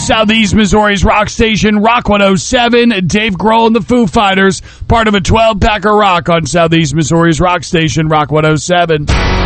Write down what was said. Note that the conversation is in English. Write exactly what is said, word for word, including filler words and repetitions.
Southeast Missouri's rock station, Rock one oh seven. Dave Grohl and the Foo Fighters, part of a twelve-pack of rock on Southeast Missouri's rock station, Rock one oh seven.